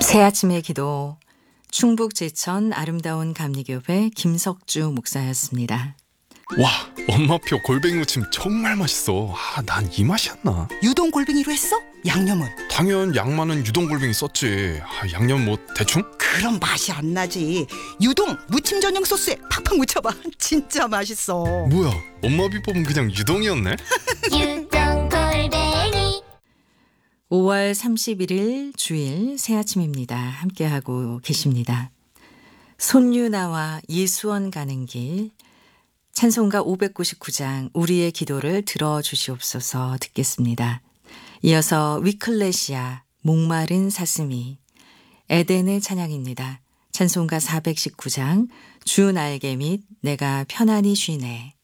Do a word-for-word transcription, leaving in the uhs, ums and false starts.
새아침의 기도 충북 제천 아름다운 감리교회 김석주 목사였습니다. 와, 엄마표 골뱅이 무침 정말 맛있어. 아, 난 이 맛이었나? 유동 골뱅이로 했어? 양념은? 당연 양 많은 유동 골뱅이 썼지. 아, 양념 뭐 대충? 그럼 맛이 안 나지. 유동 무침 전용 소스에 팍팍 묻혀봐. 진짜 맛있어. 뭐야, 엄마 비법은 그냥 유동이었네? 유동 골뱅이 오월 삼십일일 주일 새아침입니다. 함께하고 계십니다. 손유나와 예수원 가는 길 찬송가 오백구십구장 우리의 기도를 들어주시옵소서 듣겠습니다. 이어서 위클레시아 목마른 사슴이 에덴의 찬양입니다. 찬송가 사백십구장 주 날개 및 내가 편안히 쉬네.